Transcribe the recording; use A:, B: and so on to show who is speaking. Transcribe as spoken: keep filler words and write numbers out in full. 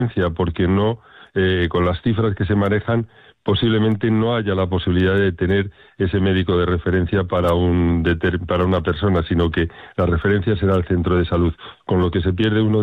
A: porque no, eh, con las cifras que se manejan, posiblemente no haya la posibilidad de tener ese médico de referencia para un para una persona, sino que la referencia será el centro de salud, con lo que se pierde uno